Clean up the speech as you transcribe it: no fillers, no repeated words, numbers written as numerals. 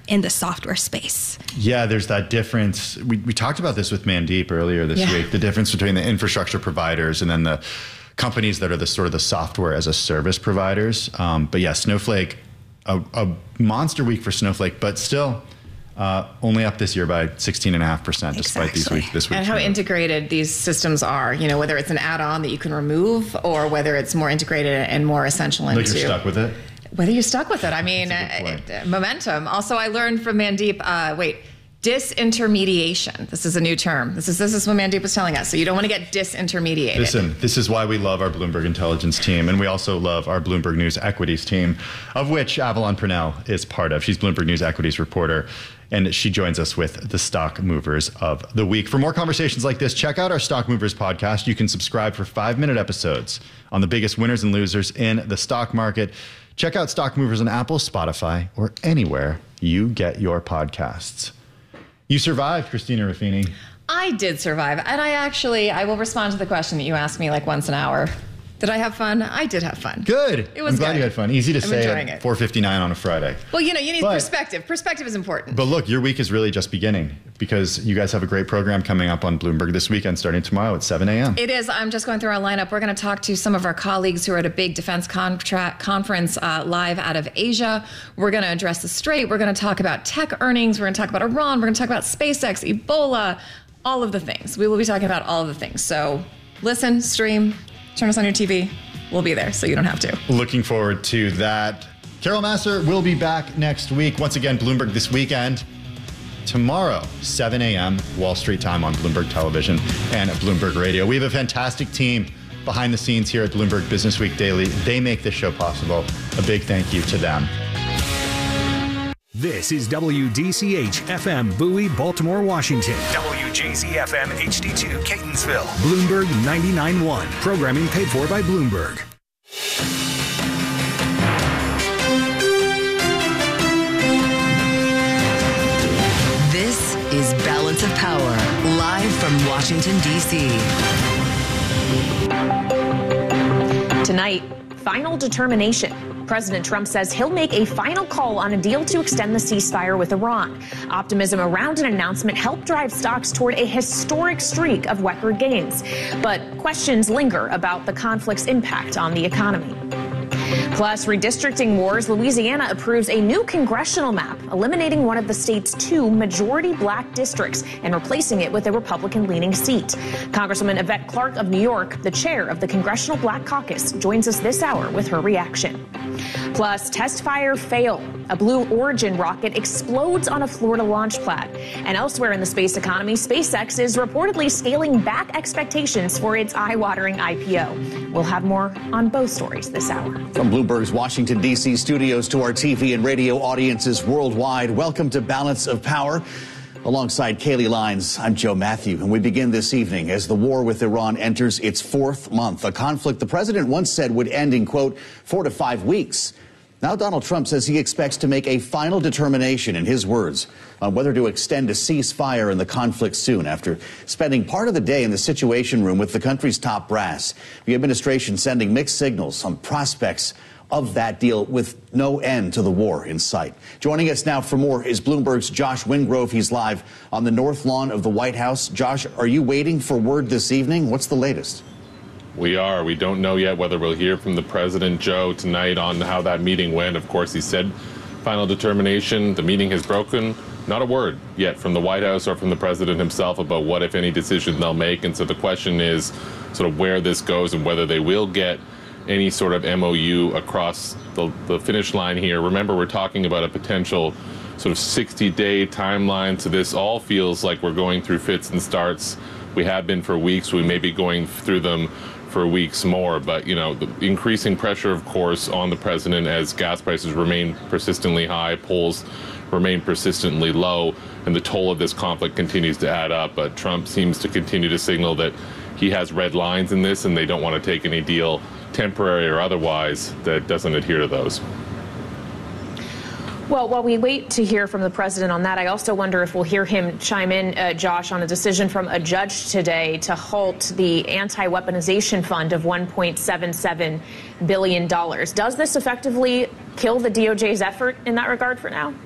in the software space. Yeah, there's that difference. We talked about this with Mandeep earlier this week, the difference between the infrastructure providers and then the companies that are the sort of the software as a service providers. But yeah, Snowflake, a monster week for Snowflake, but still only up this year by 16.5% despite this week's. And how integrated these systems are, you know, whether it's an add-on that you can remove or whether it's more integrated and more essential into. Like you're stuck with it? Whether you're stuck with it. I mean, momentum. Also, I learned from Mandeep, disintermediation. This is a new term. This is what Mandeep was telling us. So you don't want to get disintermediated. Listen, this is why we love our Bloomberg Intelligence team, and we also love our Bloomberg News Equities team, of which Avalon Purnell is part of. She's Bloomberg News Equities reporter, and she joins us with the Stock Movers of the Week. For more conversations like this, check out our Stock Movers podcast. You can subscribe for 5-minute episodes on the biggest winners and losers in the stock market. Check out Stock Movers on Apple, Spotify, or anywhere you get your podcasts. You survived, Christina Ruffini. I did survive. And I will respond to the question that you ask me like once an hour. Did I have fun? I did have fun. Good. It was I'm glad good. You had fun. Easy to I'm say enjoying at it. 4:59 on a Friday. Well, you know, you need perspective. Perspective is important. But look, your week is really just beginning because you guys have a great program coming up on Bloomberg this weekend starting tomorrow at 7 a.m. It is. I'm just going through our lineup. We're going to talk to some of our colleagues who are at a big defense conference live out of Asia. We're going to address the Strait. We're going to talk about tech earnings. We're going to talk about Iran. We're going to talk about SpaceX, Ebola, all of the things. We will be talking about all of the things. So listen, stream, turn us on your TV. We'll be there, so you don't have to. Looking forward to that. Carol Massar will be back next week. Once again, Bloomberg this weekend. Tomorrow, 7 a.m. Wall Street time on Bloomberg Television and Bloomberg Radio. We have a fantastic team behind the scenes here at Bloomberg Business Week Daily. They make this show possible. A big thank you to them. This is WDCH-FM Bowie, Baltimore, Washington. WJZ-FM HD2 Catonsville. Bloomberg 99.1. Programming paid for by Bloomberg. This is Balance of Power, live from Washington, D.C. Tonight, final determination. President Trump says he'll make a final call on a deal to extend the ceasefire with Iran. Optimism around an announcement helped drive stocks toward a historic streak of record gains. But questions linger about the conflict's impact on the economy. Plus, redistricting wars, Louisiana approves a new congressional map, eliminating one of the state's 2 majority black districts and replacing it with a Republican-leaning seat. Congresswoman Yvette Clarke of New York, the chair of the Congressional Black Caucus, joins us this hour with her reaction. Plus, test fire fail. A Blue Origin rocket explodes on a Florida launch pad. And elsewhere in the space economy, SpaceX is reportedly scaling back expectations for its eye-watering IPO. We'll have more on both stories this hour. From Bloomberg's Washington, D.C. studios to our TV and radio audiences worldwide, welcome to Balance of Power. Alongside Kaylee Lines, I'm Joe Matthew, and we begin this evening as the war with Iran enters its 4th month, a conflict the president once said would end in, quote, 4 to 5 weeks. Now Donald Trump says he expects to make a final determination, in his words, on whether to extend a ceasefire in the conflict soon after spending part of the day in the Situation Room with the country's top brass. The administration sending mixed signals on prospects of that deal with no end to the war in sight. Joining us now for more is Bloomberg's Josh Wingrove. He's live on the North Lawn of the White House. Josh, are you waiting for word this evening? What's the latest? We are. We don't know yet whether we'll hear from the president, Joe, tonight on how that meeting went. Of course, he said final determination. The meeting has broken. Not a word yet from the White House or from the president himself about what, if any, decision they'll make. And so the question is sort of where this goes and whether they will get any sort of MOU across the finish line here. Remember, we're talking about a potential sort of 60-day timeline. So this all feels like we're going through fits and starts. We have been for weeks. We may be going through them for weeks more. But, you know, the increasing pressure, of course, on the president as gas prices remain persistently high, polls remain persistently low, and the toll of this conflict continues to add up. But Trump seems to continue to signal that he has red lines in this and they don't want to take any deal, temporary or otherwise, that doesn't adhere to those. Well, while we wait to hear from the president on that, I also wonder if we'll hear him chime in, Josh, on a decision from a judge today to halt the anti-weaponization fund of $1.77 billion. Does this effectively kill the DOJ's effort in that regard for now?